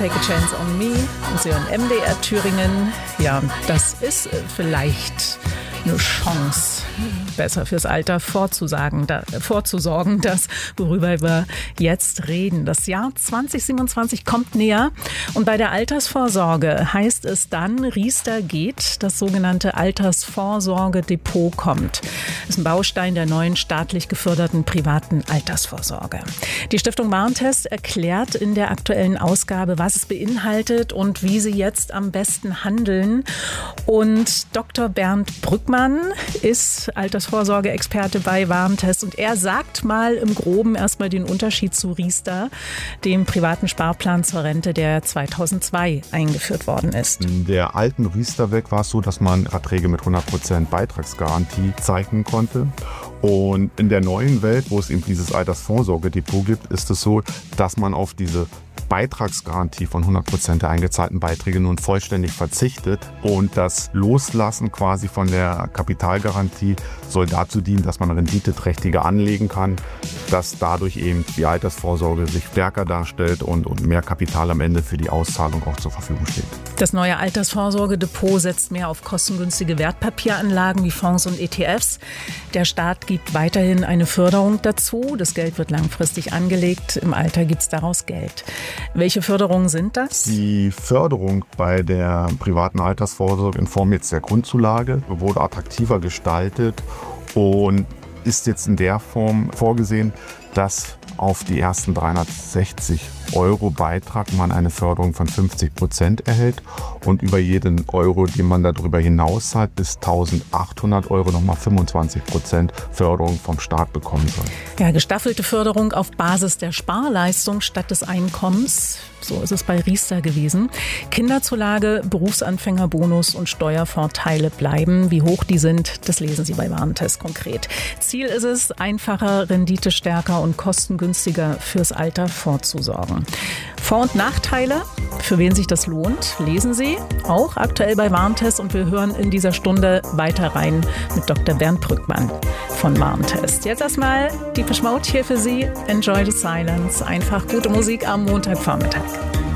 Take a Chance on Me und Sie hören MDR Thüringen. Ja, das ist vielleicht eine Chance, besser fürs Alter vorzusorgen, das, worüber wir jetzt reden. Das Jahr 2027 kommt näher und bei der Altersvorsorge heißt es dann, Riester geht, das sogenannte Altersvorsorgedepot kommt. Das ist ein Baustein der neuen staatlich geförderten privaten Altersvorsorge. Die Stiftung Warentest erklärt in der aktuellen Ausgabe, was es beinhaltet und wie sie jetzt am besten handeln. Und Dr. Bernd Brückmann ist Altersvorsorge-Experte bei Warentest und er sagt mal im Groben erstmal den Unterschied zu Riester, dem privaten Sparplan zur Rente, der 2002 eingeführt worden ist. In der alten Riester-Welt war es so, dass man Erträge mit 100% Beitragsgarantie zeichnen konnte. Und in der neuen Welt, wo es eben dieses Altersvorsorgedepot gibt, ist es so, dass man auf diese Beitragsgarantie von 100% der eingezahlten Beiträge nun vollständig verzichtet und das Loslassen quasi von der Kapitalgarantie soll dazu dienen, dass man renditeträchtiger anlegen kann, dass dadurch eben die Altersvorsorge sich stärker darstellt und mehr Kapital am Ende für die Auszahlung auch zur Verfügung steht. Das neue Altersvorsorgedepot setzt mehr auf kostengünstige Wertpapieranlagen wie Fonds und ETFs. Der Staat gibt weiterhin eine Förderung dazu. Das Geld wird langfristig angelegt. Im Alter gibt es daraus Geld. Welche Förderungen sind das? Die Förderung bei der privaten Altersvorsorge in Form jetzt der Grundzulage wurde attraktiver gestaltet und ist jetzt in der Form vorgesehen, dass auf die ersten 360 € Beitrag man eine Förderung von 50% erhält und über jeden Euro, den man darüber hinaus zahlt, bis 1.800 € nochmal 25% Förderung vom Staat bekommen soll. Ja, gestaffelte Förderung auf Basis der Sparleistung statt des Einkommens. So ist es bei Riester gewesen. Kinderzulage, Berufsanfängerbonus und Steuervorteile bleiben. Wie hoch die sind, das lesen Sie bei Warentest konkret. Ziel ist es, einfacher, renditestärker und kostengünstiger fürs Alter vorzusorgen. Vor- und Nachteile, für wen sich das lohnt, lesen Sie auch aktuell bei Warentest und wir hören in dieser Stunde weiter rein mit Dr. Bernd Brückmann von Warentest. Jetzt erstmal die Mode hier für Sie. Enjoy the Silence. Einfach gute Musik am Montagvormittag.